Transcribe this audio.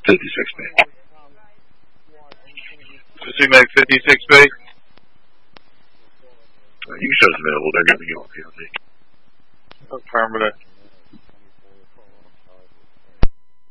56B. CMAC 56B. You can show us available. They're going to be on PLD. Affirmative.